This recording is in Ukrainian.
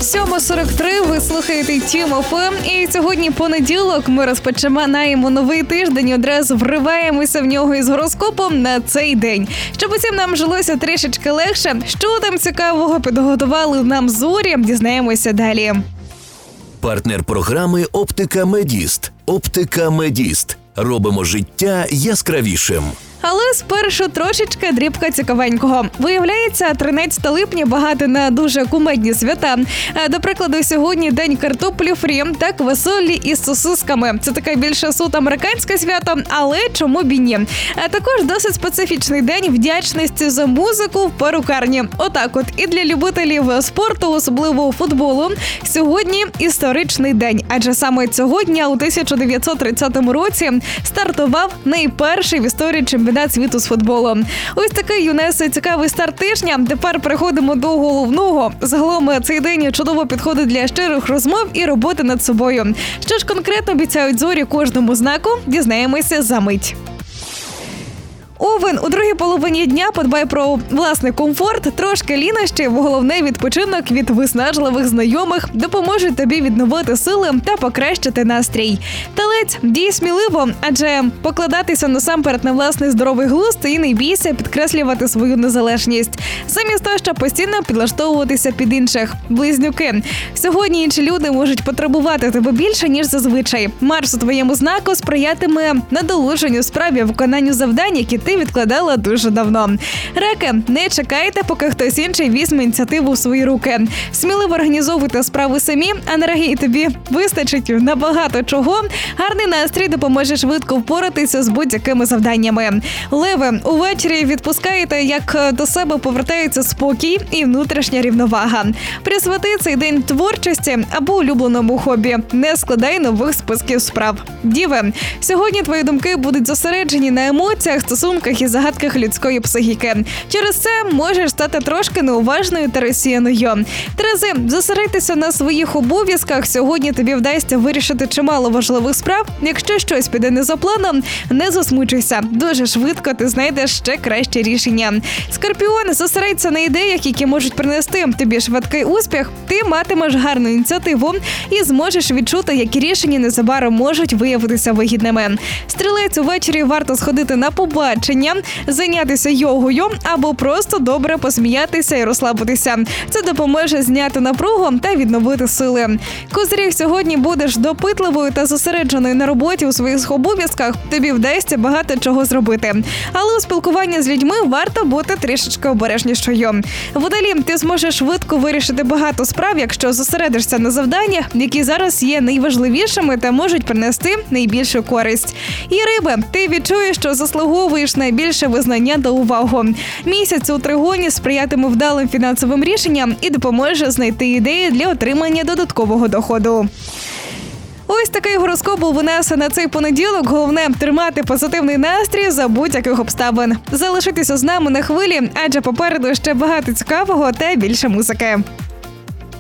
7:43, ви слухаєте Тім ФМ, і сьогодні понеділок ми розпочинаємо новий тиждень і одразу вриваємося в нього із гороскопом на цей день. Щоб усім нам жилося трішечки легше, що там цікавого підготували нам зорі, дізнаємося далі. Партнер програми «Оптика Медіст». «Оптика Медіст». Робимо життя яскравішим. Але спершу трошечки дрібка цікавенького. Виявляється, 13 липня багато на дуже кумедні свята. До прикладу, сьогодні день картоплі фрі та квасолі із сосисками. Це таке більше суто американське свято, але чому б і ні. А також досить специфічний день вдячності за музику в перукарні. Отак от. І для любителів спорту, особливо футболу, сьогодні історичний день. Адже саме цього дня у 1930 році стартував найперший в історії чемпіонат світу з футболу. Ось такий у нас цікавий старт тижня. Тепер переходимо до головного. Загалом цей день чудово підходить для щирих розмов і роботи над собою. Що ж конкретно обіцяють зорі кожному знаку, дізнаємося за мить. Овен, у другій половині дня подбай про власний комфорт, трошки лінощів, головне відпочинок від виснажливих знайомих допоможуть тобі відновити сили та покращити настрій. Телець, дій сміливо, адже покладатися насамперед на власний здоровий глузд і не бійся підкреслювати свою незалежність. Замість того, щоб постійно підлаштовуватися під інших. Близнюки. Сьогодні інші люди можуть потребувати тебе більше, ніж зазвичай. Марс у твоєму знаку сприятиме надолуженню справі виконанню завдань, які ти відкладала дуже давно. Раки, не чекайте, поки хтось інший візьме ініціативу в свої руки. Сміливо організовуйте справи самі, енергії тобі вистачить на багато чого. Гарний настрій допоможе швидко впоратися з будь-якими завданнями. Леви, увечері відпускаєте, як до себе повертається спокій і внутрішня рівновага. Присвяти цей день творчості або улюбленому хобі. Не складай нових списків справ. Діви, сьогодні твої думки будуть зосереджені на емоціях, стосунках і загадках людської психіки. Через це можеш стати трошки неуважною та розсіяною. Терези, зосередьтеся на своїх обов'язках. Сьогодні тобі вдасться вирішити чимало важливих справ. Якщо щось піде не за планом, не засмучуйся. Дуже швидко ти знайдеш ще краще рішення. Скорпіон, зосередься на ідеях, які можуть принести тобі швидкий успіх. Ти матимеш гарну ініціативу і зможеш відчути, які рішення незабаром можуть виявитися вигідними. Стрілець, увечері варто сходити на побачення, зайнятися йогою або просто добре посміятися і розслабитися. Це допоможе зняти напругу та відновити сили. Козиріг, сьогодні будеш допитливою та зосередженою на роботі у своїх обов'язках. Тобі вдасться багато чого зробити. Але у спілкуванні з людьми варто бути трішечки обережнішою. Водолій, ти зможеш швидко вирішити багато справ, якщо зосередишся на завданнях, які зараз є найважливішими та можуть принести найбільшу користь. І риби, ти відчуєш, що заслуговуєш найбільше визнання та увагу. Місяць у тригоні сприятиме вдалим фінансовим рішенням і допоможе знайти ідеї для отримання додаткового доходу. Ось такий гороскоп був у нас на цей понеділок. Головне – тримати позитивний настрій за будь-яких обставин. Залишитися з нами на хвилі, адже попереду ще багато цікавого та більше музики.